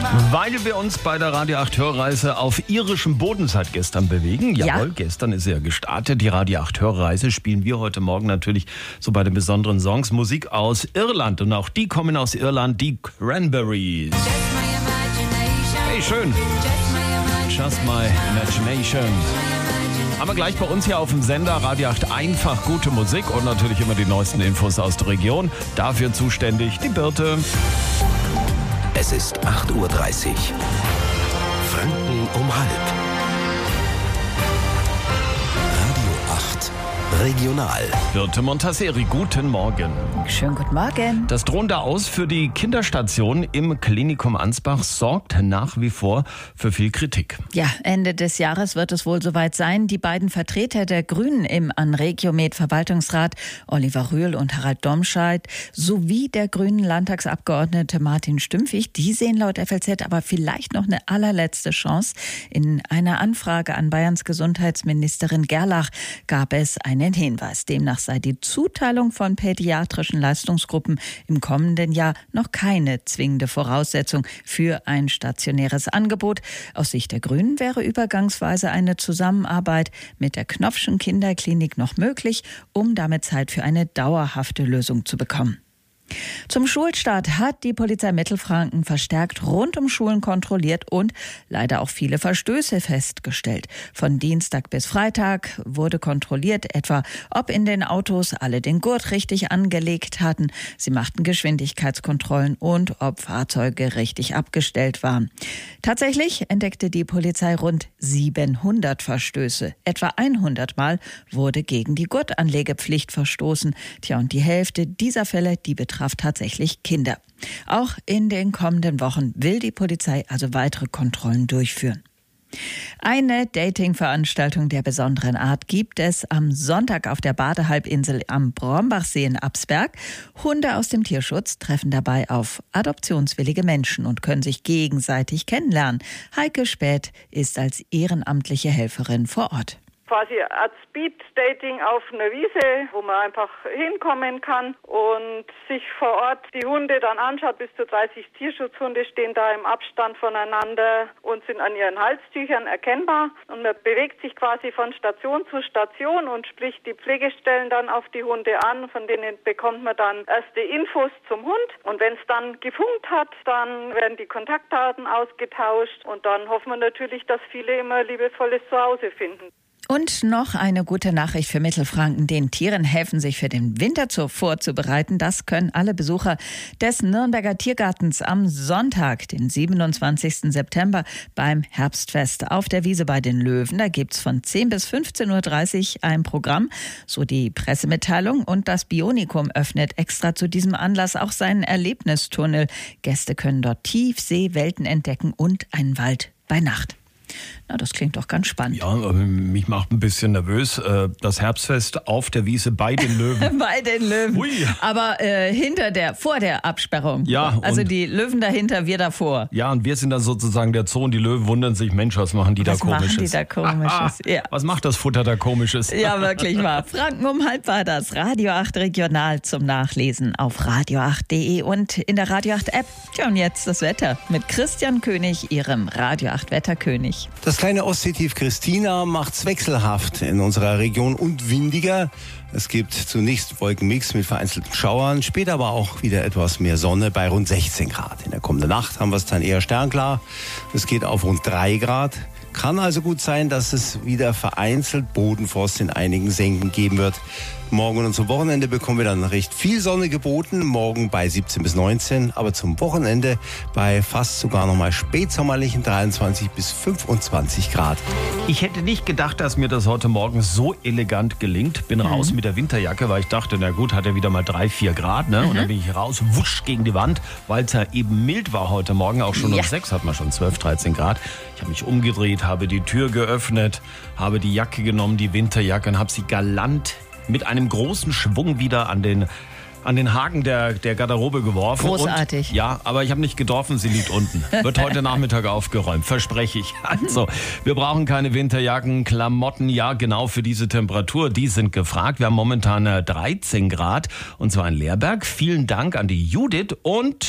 Weil wir uns bei der Radio 8 Hörreise auf irischem Boden seit gestern bewegen. Jawohl, gestern ist ja gestartet. Die Radio 8 Hörreise spielen wir heute Morgen natürlich so bei den besonderen Songs Musik aus Irland. Und auch die kommen aus Irland, die Cranberries. Hey, schön. Just my imagination. Haben wir gleich bei uns hier auf dem Sender Radio 8 einfach gute Musik und natürlich immer die neuesten Infos aus der Region. Dafür zuständig die Birte. Es ist 8:30 Uhr. Franken um halb. Radio 8 Regional. Birte Montasseri, guten Morgen. Schönen guten Morgen. Das drohende Aus für die Kinderstation im Klinikum Ansbach sorgt nach wie vor für viel Kritik. Ja, Ende des Jahres wird es wohl soweit sein. Die beiden Vertreter der Grünen im Anregiomed-Verwaltungsrat, Oliver Rühl und Harald Domscheit, sowie der grünen Landtagsabgeordnete Martin Stümpfig, die sehen laut FLZ aber vielleicht noch eine allerletzte Chance. In einer Anfrage an Bayerns Gesundheitsministerin Gerlach gab es einen Hinweis. Demnach sei die Zuteilung von pädiatrischen Leistungsgruppen im kommenden Jahr noch keine zwingende Voraussetzung für ein stationäres Angebot. Aus Sicht der Grünen wäre übergangsweise eine Zusammenarbeit mit der Knopfschen Kinderklinik noch möglich, um damit Zeit für eine dauerhafte Lösung zu bekommen. Zum Schulstart hat die Polizei Mittelfranken verstärkt rund um Schulen kontrolliert und leider auch viele Verstöße festgestellt. Von Dienstag bis Freitag wurde kontrolliert, etwa ob in den Autos alle den Gurt richtig angelegt hatten. Sie machten Geschwindigkeitskontrollen und ob Fahrzeuge richtig abgestellt waren. Tatsächlich entdeckte die Polizei rund 700 Verstöße. Etwa 100 Mal wurde gegen die Gurtanlegepflicht verstoßen. Und die Hälfte dieser Fälle, die betraf tatsächlich Kinder. Auch in den kommenden Wochen will die Polizei also weitere Kontrollen durchführen. Eine Dating-Veranstaltung der besonderen Art gibt es am Sonntag auf der Badehalbinsel am Brombachsee in Absberg. Hunde aus dem Tierschutz treffen dabei auf adoptionswillige Menschen und können sich gegenseitig kennenlernen. Heike Späth ist als ehrenamtliche Helferin vor Ort. Quasi als Speed-Dating auf einer Wiese, wo man einfach hinkommen kann und sich vor Ort die Hunde dann anschaut. Bis zu 30 Tierschutzhunde stehen da im Abstand voneinander und sind an ihren Halstüchern erkennbar. Und man bewegt sich quasi von Station zu Station und spricht die Pflegestellen dann auf die Hunde an. Von denen bekommt man dann erste Infos zum Hund. Und wenn es dann gefunkt hat, dann werden die Kontaktdaten ausgetauscht. Und dann hoffen wir natürlich, dass viele immer liebevolles Zuhause finden. Und noch eine gute Nachricht für Mittelfranken. Den Tieren helfen, sich für den Winterzoo vorzubereiten. Das können alle Besucher des Nürnberger Tiergartens am Sonntag, den 27. September, beim Herbstfest auf der Wiese bei den Löwen. Da gibt's von 10 bis 15.30 Uhr ein Programm, so die Pressemitteilung. Und das Bionikum öffnet extra zu diesem Anlass auch seinen Erlebnistunnel. Gäste können dort Tiefseewelten entdecken und einen Wald bei Nacht. Na, das klingt doch ganz spannend. Ja, mich macht ein bisschen nervös. Das Herbstfest auf der Wiese bei den Löwen. Bei den Löwen. Ui. Aber vor der Absperrung. Ja. Also die Löwen dahinter, wir davor. Ja, und wir sind dann sozusagen der Zoo und die Löwen wundern sich, Mensch, was machen die da Komisches? Was machen die da Komisches? Ja. Was macht das Futter da Komisches? Ja, wirklich wahr. Franken um halb war das. Radio 8 Regional zum Nachlesen auf radio8.de und in der Radio 8 App. Tja, und jetzt das Wetter mit Christian König, Ihrem Radio 8 Wetterkönig. Das kleine Ostseetief Christina macht's wechselhaft in unserer Region und windiger. Es gibt zunächst Wolkenmix mit vereinzelten Schauern, später aber auch wieder etwas mehr Sonne bei rund 16 Grad. In der kommenden Nacht haben wir es dann eher sternklar. Es geht auf rund 3 Grad. Kann also gut sein, dass es wieder vereinzelt Bodenfrost in einigen Senken geben wird. Morgen und zum Wochenende bekommen wir dann recht viel Sonne geboten. Morgen bei 17 bis 19, aber zum Wochenende bei fast sogar nochmal spätsommerlichen 23 bis 25 Grad. Ich hätte nicht gedacht, dass mir das heute Morgen so elegant gelingt. Bin raus mit der Winterjacke, weil ich dachte, na gut, hat er wieder mal 3-4 Grad. Ne? Und dann bin ich raus, wusch gegen die Wand, weil es ja eben mild war heute Morgen. Auch schon um 6 hat man schon 12, 13 Grad. Ich habe mich umgedreht, habe die Tür geöffnet, habe die Jacke genommen, die Winterjacke, und habe sie galant mit einem großen Schwung wieder an den Haken der Garderobe geworfen. Großartig. Und, ja, aber ich habe nicht getroffen, sie liegt unten. Wird heute Nachmittag aufgeräumt, verspreche ich. Also, wir brauchen keine Winterjacken, Klamotten, ja genau für diese Temperatur, die sind gefragt. Wir haben momentan 13 Grad und zwar in Leerberg. Vielen Dank an die Judith und